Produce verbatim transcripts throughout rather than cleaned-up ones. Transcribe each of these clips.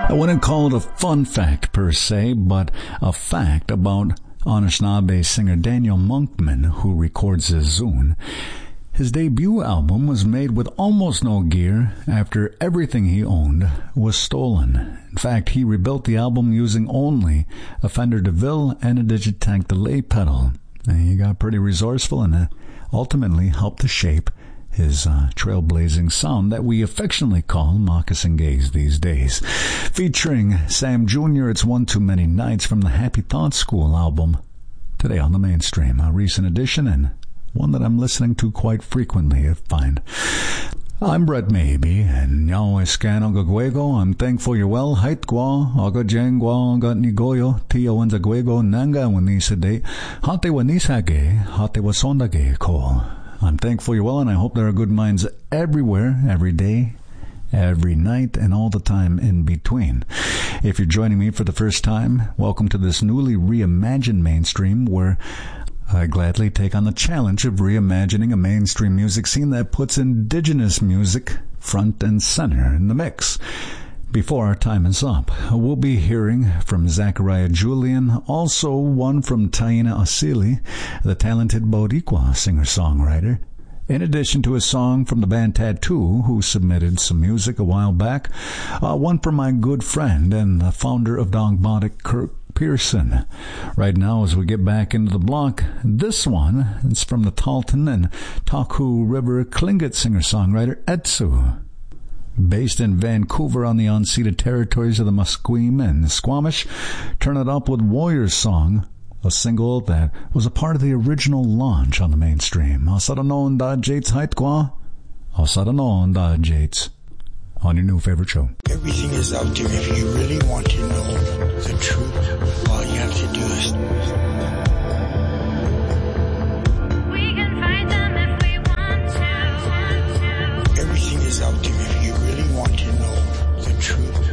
I wouldn't call it a fun fact per se, but a fact about Anishinaabe singer Daniel Monkman, who records his Zune. His debut album was made with almost no gear after everything he owned was stolen. In fact, he rebuilt the album using only a Fender DeVille and a Digitech delay pedal. And he got pretty resourceful and uh, ultimately helped to shape his uh, trailblazing sound that we affectionately call Moccasin Gaze these days. Featuring Sam Junior, it's One Too Many Nights from the Happy Thoughts School album. Today on the Mainstream, a recent addition and one that I'm listening to quite frequently, I find. I'm Brett Maybe, and Yahweh Scano Gagwego. I'm thankful you're well. Hait Gwa, Aga Jangwa, Aga Nigoyo, Tia Wanza Gwego, Nanga Wanisade, Hate Wanisage, Hate Wasondage Ko. I'm thankful you're well, and I hope there are good minds everywhere, every day, every night, and all the time in between. If you're joining me for the first time, welcome to this newly reimagined Mainstream, where I gladly take on the challenge of reimagining a mainstream music scene that puts indigenous music front and center in the mix. Before our time is up, we'll be hearing from Zachariah Julian, also one from Taina Asili, the talented Boricua singer-songwriter, in addition to a song from the band Tattoo, who submitted some music a while back, uh, one from my good friend and the founder of Dogmatic, Kirk Pearson. Right now, as we get back into the block, this one is from the Talton and Taku River Tlingit singer-songwriter Etsu. Based in Vancouver on the unceded territories of the Musqueam and Squamish, Turn It Up with Warriors Song, a single that was a part of the original launch on the Mainstream. Asaranon da Jates Haitkwa, Asaranon da Jates, on your new favorite show. Everything is out there. If you really want to know the truth, all you have to do is... We can find them if we want to. Everything is out there. If you really want to know the truth.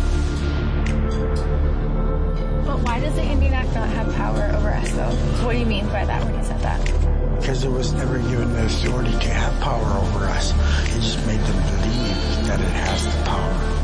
But why does the Indian Act not have power over us, though? What do you mean by that when you said that? Because it was never given the authority to have power over us. It just made them believe that it has the power.